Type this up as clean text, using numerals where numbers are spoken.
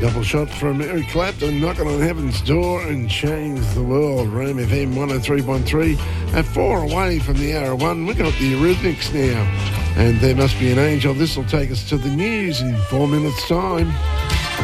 double shot from Eric Clapton, knocking on heaven's door and change the world. Rome FM 103.3 at 4 away from the hour of 1. We've got the Eurythmics now, and There Must Be an Angel. This will take us to the news in 4 minutes' time.